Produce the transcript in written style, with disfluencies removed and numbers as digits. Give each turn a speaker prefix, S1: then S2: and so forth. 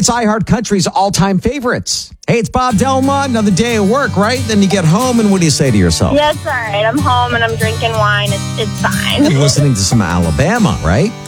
S1: It's iHeart Country's all-time favorites. Hey, it's Bob Delma. Another day of work, right? Then you get home, and what do you say to yourself?
S2: Yeah, it's all right. I'm home and I'm drinking wine. It's fine.
S1: And listening to some Alabama, right?